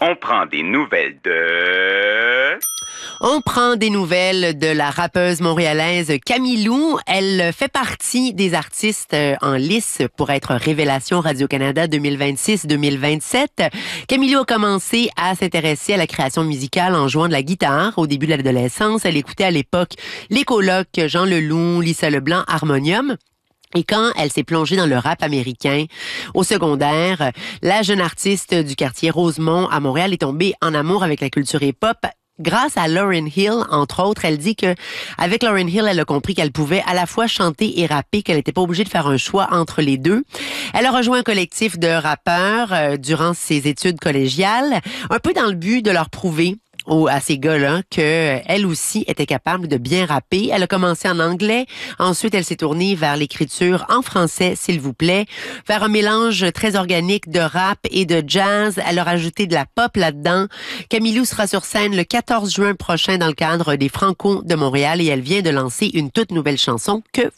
On prend des nouvelles de... On prend des nouvelles de la rappeuse montréalaise Camille Lou. Elle fait partie des artistes en lice pour être Révélation Radio-Canada 2026-2027. Camille Lou a commencé à s'intéresser à la création musicale en jouant de la guitare au début de l'adolescence. Elle écoutait à l'époque les colocs Jean Leloup, Lisa Leblanc, Harmonium. Et quand elle s'est plongée dans le rap américain au secondaire, la jeune artiste du quartier Rosemont à Montréal est tombée en amour avec la culture hip-hop. Grâce à Lauryn Hill, entre autres, elle dit que avec Lauryn Hill, elle a compris qu'elle pouvait à la fois chanter et rapper, qu'elle n'était pas obligée de faire un choix entre les deux. Elle a rejoint un collectif de rappeurs durant ses études collégiales, un peu dans le but de leur prouver à ces gars-là qu'elle aussi était capable de bien rapper. Elle a commencé en anglais. Ensuite, elle s'est tournée vers l'écriture en français, s'il vous plaît, vers un mélange très organique de rap et de jazz. Elle a rajouté de la pop là-dedans. Camille Lou sera sur scène le 14 juin prochain dans le cadre des Franco de Montréal et elle vient de lancer une toute nouvelle chanson que